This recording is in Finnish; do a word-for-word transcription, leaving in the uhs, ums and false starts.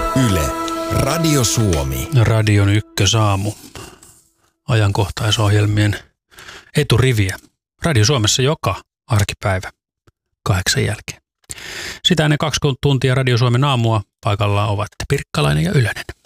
Yle, Radio Suomi. Radion ykkösaamu. Ajankohtaisohjelmien eturiviä. Radio Suomessa joka arkipäivä kahdeksan jälkeen. Sitä ennen kaksi tuntia Radio Suomen aamua paikallaan ovat Pirkkalainen ja Ylönen.